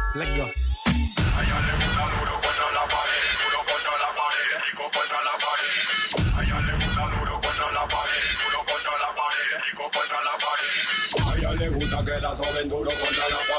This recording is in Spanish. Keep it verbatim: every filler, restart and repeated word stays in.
Let's go. A ella le gusta duro contra la pared, duro contra la pared, rico contra la pared. A ella le gusta duro contra la pared, duro contra la pared, rico contra la pared. A ella le gusta que la soben duro contra la pared.